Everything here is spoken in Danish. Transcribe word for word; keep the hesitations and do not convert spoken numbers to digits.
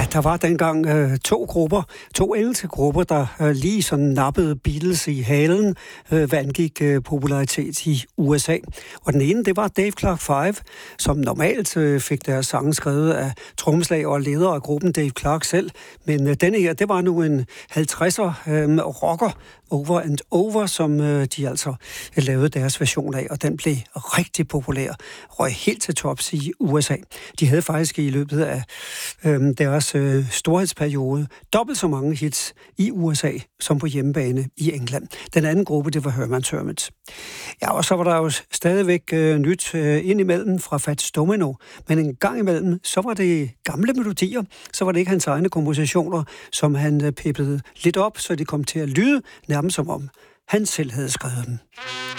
der var dengang øh, to grupper, to engelske grupper, der øh, lige sådan nappede Beatles i halen, øh, hvad angik øh, popularitet i U S A. Og den ene, det var Dave Clark Five, som normalt øh, fik deres sange skrevet af trommeslager og leder af gruppen Dave Clark selv. Men øh, denne her, det var nu en halvtredser øh, rocker, Over and Over, som øh, de altså lavede deres version af, og den blev rigtig populær, røg helt til tops i U S A. De havde faktisk i løbet af øh, deres øh, storhedsperiode dobbelt så mange hits i U S A som på hjemmebane i England. Den anden gruppe, det var Herman's Hermits. Ja, og så var der jo stadigvæk øh, nyt øh, indimellem fra Fats Domino, men en gang imellem, så var det gamle melodier, så var det ikke hans egne kompositioner, som han øh, pippede lidt op, så de kom til at lyde nærmest som om han selv havde skrevet dem.